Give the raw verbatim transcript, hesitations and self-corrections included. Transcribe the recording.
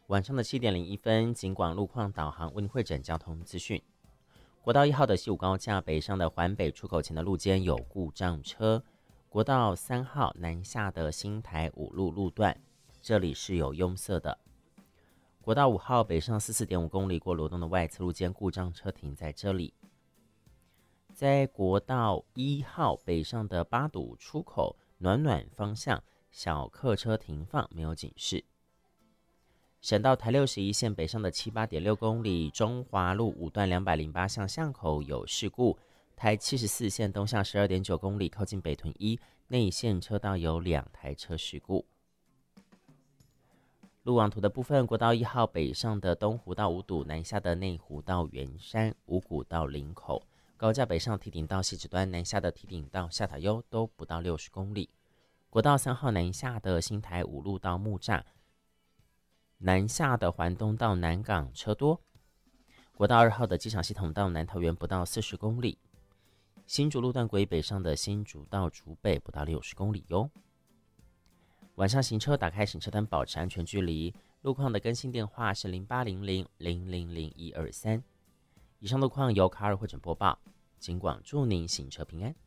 晚上的七点零一分，警广路况导航为您汇整交通资讯。国道一号的西武高架北上的环北出口前的路肩有故障车，国道三号南下的新台五路路段，这里是有拥塞的。国道五号北上 四十四点五 公里过罗东的外侧路肩故障车停在这里。在国道一号北上的八堵出口暖暖方向，小客车停放没有警示。省道台六十一线北上的七十八点六公里，中华路五段两百零八巷巷口有事故。台七十四线东向十二点九公里，靠近北屯一内线车道有两台车事故。路网图的部分，国道一号北上的东湖到五堵，南下的内湖到圆山、五股到林口。高架北上堤顶到汐止端，南下的堤顶到下塔悠都不到六十公里。国道三号南下的新台五路到木栅，南下的环东到南港车多。国道二号的机场系统到南桃园不到四十公里。新竹路段轨北上的新竹到竹北不到六十公里哟。晚上行车打开行车灯，保持安全距离。路况的更新电话是零八零零零零零一二三。以上路况由卡尔汇整播报，警广祝您行车平安。